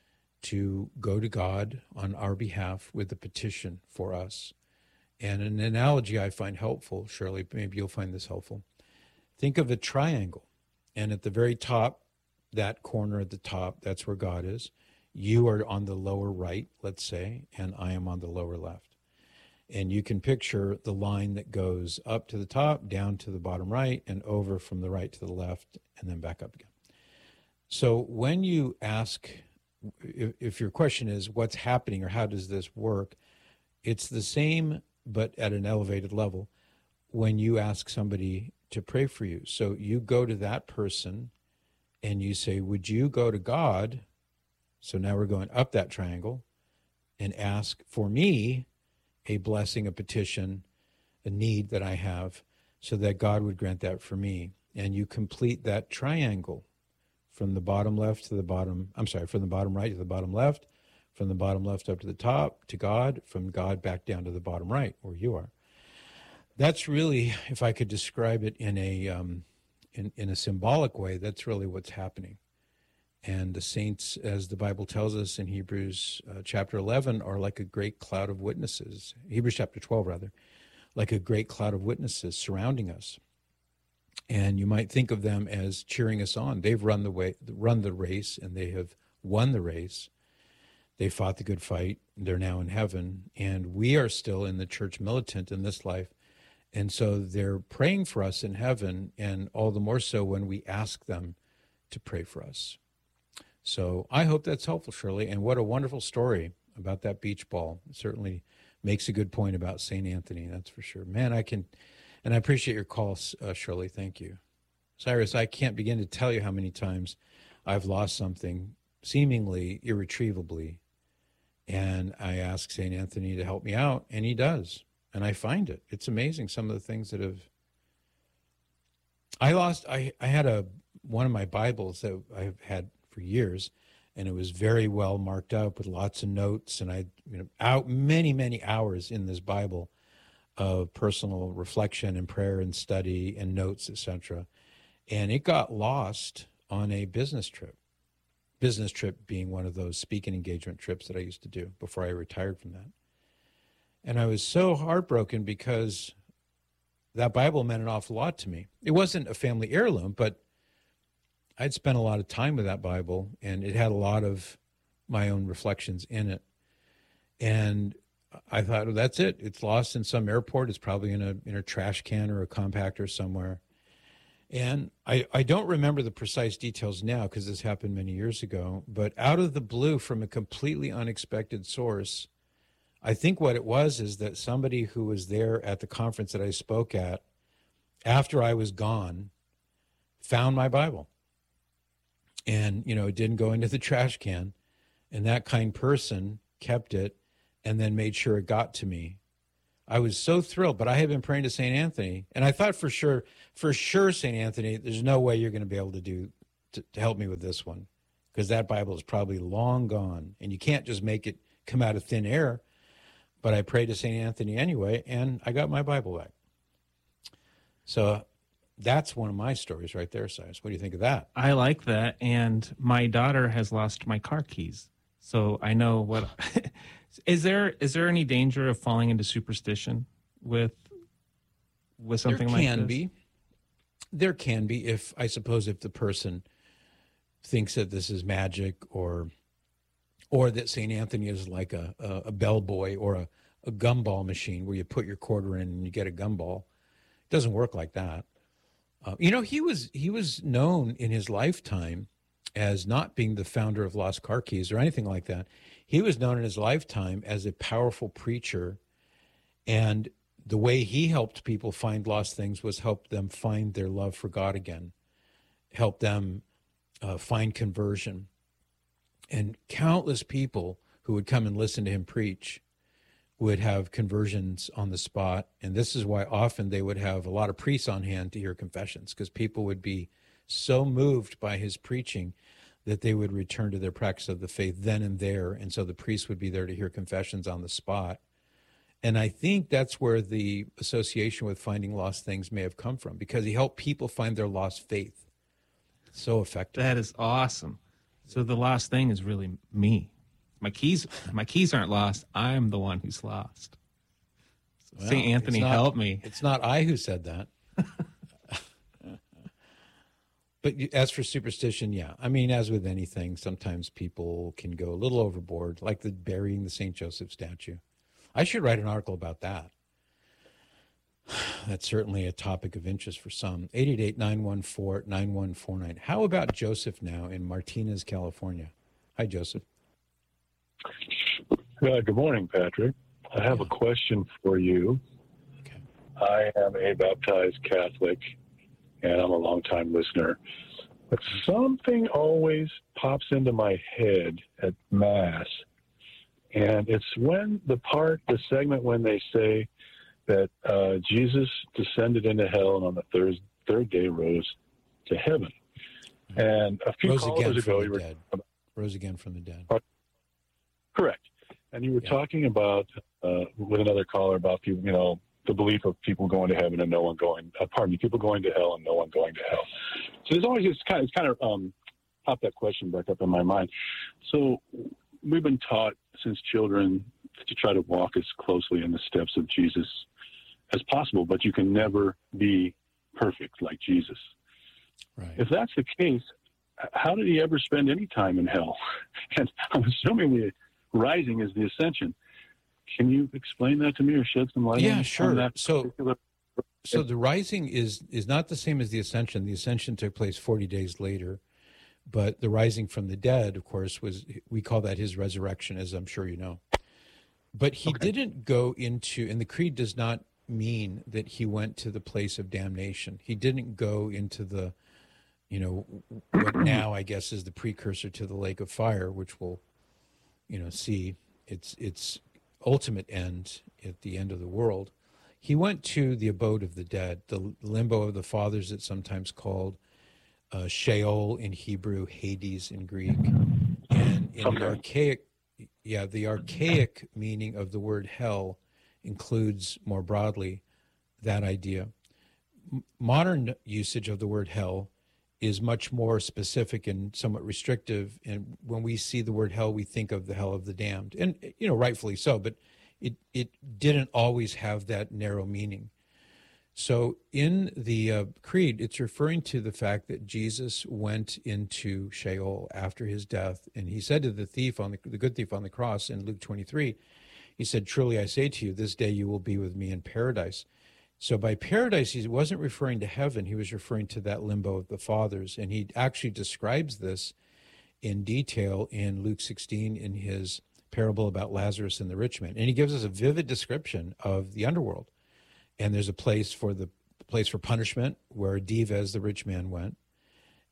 to go to God on our behalf with a petition for us. And an analogy I find helpful, Shirley, maybe you'll find this helpful. Think of a triangle, and at the very top, that corner at the top, that's where God is. You are on the lower right, let's say, and I am on the lower left. And you can picture the line that goes up to the top, down to the bottom right, and over from the right to the left, and then back up again. So when you ask, if, if your question is, what's happening or how does this work, it's the same but at an elevated level when you ask somebody to pray for you. So you go to that person and you say, would you go to God? So now we're going up that triangle and ask for me a blessing, a petition, a need that I have, so that God would grant that for me. And you complete that triangle from the bottom left to the bottom, I'm sorry, from the bottom right to the bottom left, from the bottom left up to the top, to God, from God back down to the bottom right, where you are. That's really, if I could describe it in a um, in, in a symbolic way, that's really what's happening. And the saints, as the Bible tells us in Hebrews uh, chapter eleven, are like a great cloud of witnesses. Hebrews chapter twelve, rather, like a great cloud of witnesses surrounding us. And you might think of them as cheering us on. They've run the way, run the race, and they have won the race. They fought the good fight. They're now in heaven. And we are still in the church militant in this life. And so they're praying for us in heaven, and all the more so when we ask them to pray for us. So I hope that's helpful, Shirley. And what a wonderful story about that beach ball. It certainly makes a good point about Saint Anthony, that's for sure. Man, I can, and I appreciate your call, uh, Shirley. Thank you. Cyrus, I can't begin to tell you how many times I've lost something seemingly irretrievably. And I ask Saint Anthony to help me out, and he does. And I find it. It's amazing, some of the things that have... I lost, I, I had a one of my Bibles that I've had for years, and it was very well marked up with lots of notes, and I, you know, out many, many hours in this Bible of personal reflection and prayer and study and notes, et cetera. And it got lost on a business trip. Business trip being one of those speaking engagement trips that I used to do before I retired from that. And I was so heartbroken because that Bible meant an awful lot to me. It wasn't a family heirloom, but I'd spent a lot of time with that Bible, and it had a lot of my own reflections in it. And I thought, well, that's it. It's lost in some airport. It's probably in a in a trash can or a compactor somewhere. And I, I don't remember the precise details now because this happened many years ago, but out of the blue, from a completely unexpected source, I think what it was is that somebody who was there at the conference that I spoke at, after I was gone, found my Bible. and, you know, it didn't go into the trash can. And that kind person kept it and then made sure it got to me. I was so thrilled, but I had been praying to Saint Anthony, and I thought for sure, for sure, Saint Anthony, there's no way you're going to be able to do to, to help me with this one, because that Bible is probably long gone, and you can't just make it come out of thin air. But I prayed to Saint Anthony anyway, and I got my Bible back. So that's one of my stories right there, Cyrus. What do you think of that? I like that, and my daughter has lost my car keys, so I know what. Is there is there any danger of falling into superstition with with something like this? There can be. There can be, if I suppose if the person thinks that this is magic, or or that Saint Anthony is like a, a, a bellboy or a, a gumball machine where you put your quarter in and you get a gumball. It doesn't work like that. Uh, you know, he was he was known in his lifetime as not being the founder of Lost Car Keys or anything like that. He was known in his lifetime as a powerful preacher, and the way he helped people find lost things was help them find their love for God again, help them uh, find conversion. And countless people who would come and listen to him preach would have conversions on the spot. And this is why often they would have a lot of priests on hand to hear confessions, because people would be so moved by his preaching that they would return to their practice of the faith then and there. And so the priest would be there to hear confessions on the spot. And I think that's where the association with finding lost things may have come from, because he helped people find their lost faith. So effective. That is awesome. So the lost thing is really me. My keys, my keys aren't lost. I'm the one who's lost. So Well, Saint Anthony, it's not- help me. It's not I who said that. But you- as for superstition, yeah. I mean, as with anything, sometimes people can go a little overboard, like the burying the Saint Joseph statue. I should write an article about that. That's certainly a topic of interest for some. eight eight eight, nine one four, nine one four nine. How about Joseph now in Martinez, California? Hi, Joseph. Uh, good morning, Patrick. I have a question for you. Okay. I am a baptized Catholic, and I'm a longtime listener. But something always pops into my head at Mass, and it's when the part, the segment when they say that uh, Jesus descended into hell and on the third, third day rose to heaven. And a few Rose callers again ago, from you the were dead. Rose again from the dead. correct, and you were talking about uh, with another caller about people, you know, the belief of people going to heaven and no one going. Uh, pardon me, people going to hell and no one going to hell. So there's always it's kind of, it's kind of um, popped that question back up in my mind. So we've been taught since children to try to walk as closely in the steps of Jesus as possible, but you can never be perfect like Jesus. Right. If that's the case, how did he ever spend any time in hell? And I'm assuming the rising is the ascension. Can you explain that to me or shed some light Yeah, on, sure. on that? So- particular... So the rising is is not the same as the ascension. The ascension took place forty days later, but the rising from the dead, of course, was, we call that his resurrection, as I'm sure you know. But he Okay. didn't go into, and the creed does not mean that he went to the place of damnation. He didn't go into the, you know, what now I guess is the precursor to the lake of fire, which we'll, you know, see its its ultimate end at the end of the world. He went to the abode of the dead, the limbo of the fathers, it's sometimes called, uh, Sheol in Hebrew, Hades in Greek, and in the archaic, yeah, the archaic meaning of the word hell includes more broadly that idea. M- modern usage of the word hell is much more specific and somewhat restrictive, and when we see the word hell, we think of the hell of the damned, and you know, rightfully so, but it it didn't always have that narrow meaning. So in the uh, creed, it's referring to the fact that Jesus went into Sheol after his death, and he said to the thief on the, the good thief on the cross in Luke twenty-three, he said, "Truly I say to you, this day you will be with me in paradise." So by paradise, he wasn't referring to heaven; he was referring to that limbo of the fathers, and he actually describes this in detail in Luke sixteen in his parable about Lazarus and the rich man, and he gives us a vivid description of the underworld. And there's a place for the place for punishment where Dives, the rich man, went,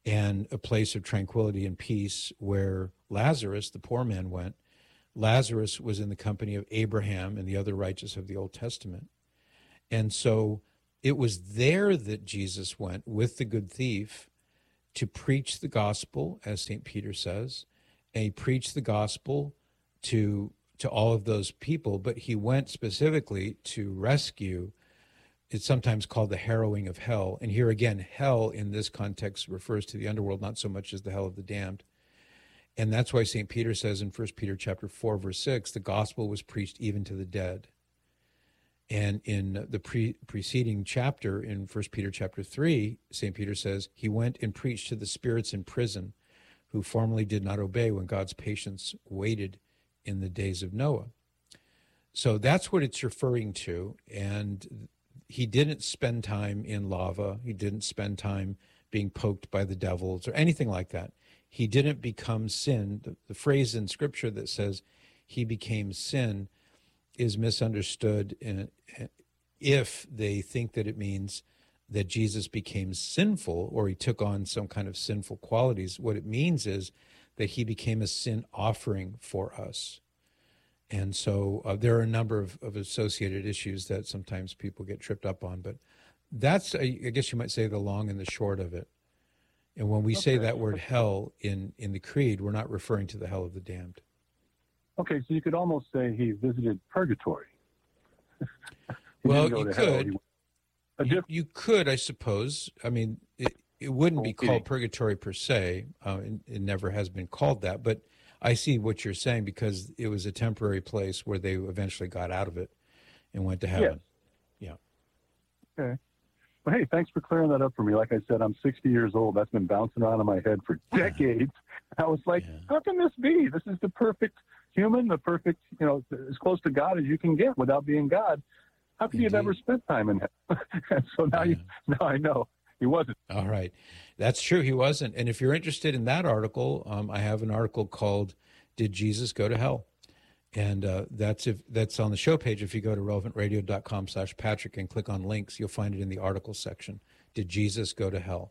and a place of tranquility and peace where Lazarus, the poor man, went. Lazarus was in the company of Abraham and the other righteous of the Old Testament. And so it was there that Jesus went with the good thief to preach the gospel, as Saint Peter says, and he preached the gospel to to all of those people, but he went specifically to rescue. It's sometimes called the harrowing of hell. And here again, hell in this context refers to the underworld, not so much as the hell of the damned. And that's why Saint Peter says in First Peter chapter four, verse six, the gospel was preached even to the dead. And in the pre- preceding chapter, in First Peter chapter three, Saint Peter says, he went and preached to the spirits in prison who formerly did not obey when God's patience waited in the days of Noah. So that's what it's referring to. And he didn't spend time in lava. He didn't spend time being poked by the devils or anything like that. He didn't become sin. The, the phrase in Scripture that says he became sin is misunderstood in, if they think that it means that Jesus became sinful or he took on some kind of sinful qualities. What it means is that he became a sin offering for us. And so uh, there are a number of, of associated issues that sometimes people get tripped up on, but that's, I guess you might say, the long and the short of it. And when we Okay. say that word hell in, in the creed, we're not referring to the hell of the damned. Okay, so you could almost say he visited purgatory. He Well, didn't go you to hell. could. He- You, you could, I suppose. I mean, it, it wouldn't be Okay. called purgatory per se. Uh, it, it never has been called that. But I see what you're saying because it was a temporary place where they eventually got out of it and went to heaven. Yeah. Okay. Well, hey, thanks for clearing that up for me. Like I said, I'm sixty years old. That's been bouncing around in my head for decades. I was like, how can this be? This is the perfect human, the perfect, you know, as close to God as you can get without being God. How could you have ever spent time in hell? And so now you, now I know he wasn't. All right. That's true. He wasn't. And if you're interested in that article, um, I have an article called Did Jesus Go to Hell? And uh, that's if that's on the show page. If you go to relevant radio dot com slash Patrick and click on links, you'll find it in the article section. Did Jesus go to hell?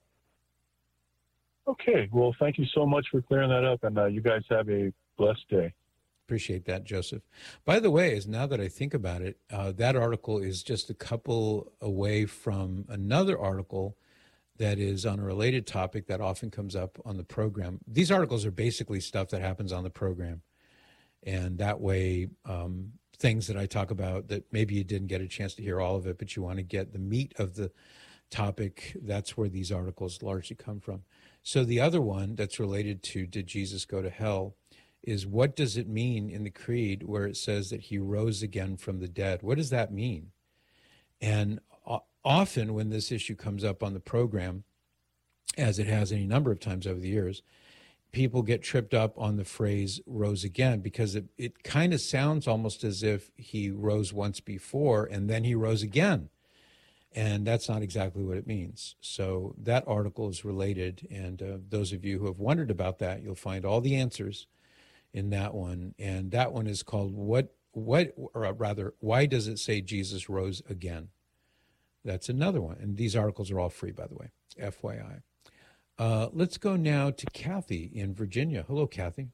Okay. Well, thank you so much for clearing that up. And uh, you guys have a blessed day. Appreciate that, Joseph. By the way, as now that I think about it, uh, that article is just a couple away from another article that is on a related topic that often comes up on the program. These articles are basically stuff that happens on the program. And that way, um, things that I talk about that maybe you didn't get a chance to hear all of it, but you want to get the meat of the topic, that's where these articles largely come from. So the other one that's related to Did Jesus Go to Hell is what does it mean in the creed where it says that he rose again from the dead? What does that mean? And often when this issue comes up on the program, as it has any number of times over the years, people get tripped up on the phrase rose again because it, it kind of sounds almost as if he rose once before and then he rose again. And that's not exactly what it means. So that article is related. And uh, those of you who have wondered about that, you'll find all the answers in that one. And that one is called what, what, or rather, why does it say Jesus rose again? That's another one. And these articles are all free, by the way, F Y I. Uh, let's go now to Kathy in Virginia. Hello, Kathy.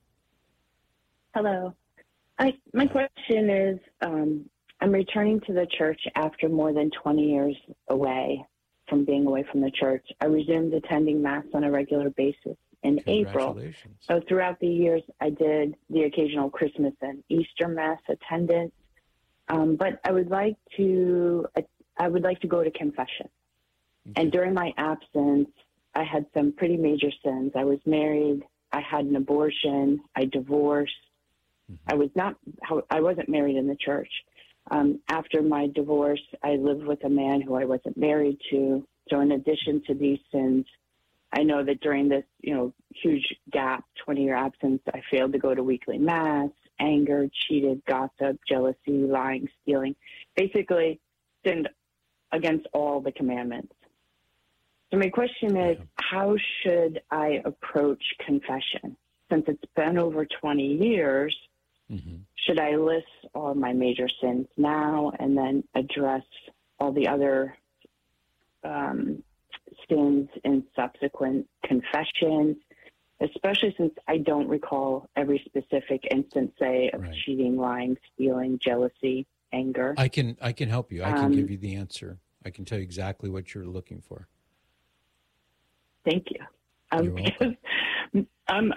Hello. I, my question is, um, I'm returning to the church after more than twenty years away from being away from the church. I resumed attending Mass on a regular basis in April. So throughout the years, I did the occasional Christmas and Easter Mass attendance. Um, but I would like to, I would like to go to confession. Okay. And during my absence, I had some pretty major sins. I was married. I had an abortion. I divorced. Mm-hmm. I was not, I wasn't married in the church. Um, after my divorce, I lived with a man who I wasn't married to. So in addition to these sins, I know that during this, you know, huge gap, twenty-year absence, I failed to go to weekly Mass, anger, cheated, gossip, jealousy, lying, stealing, basically sinned against all the commandments. So my question is, how should I approach confession? Since it's been over twenty years, mm-hmm. should I list all my major sins now and then address all the other um, sins and subsequent confessions, especially since I don't recall every specific instance, say, of Right. cheating, lying, stealing, jealousy, anger. I can I can help you. I can Um, give you the answer. I can tell you exactly what you're looking for. Thank you. Um, You're welcome. because I'm